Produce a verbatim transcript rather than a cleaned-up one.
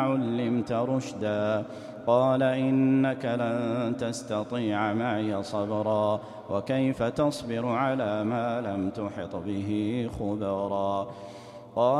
علمت رشدا قال إنك لن تستطيع معي صبرا وكيف تصبر على ما لم تحط به خبرا.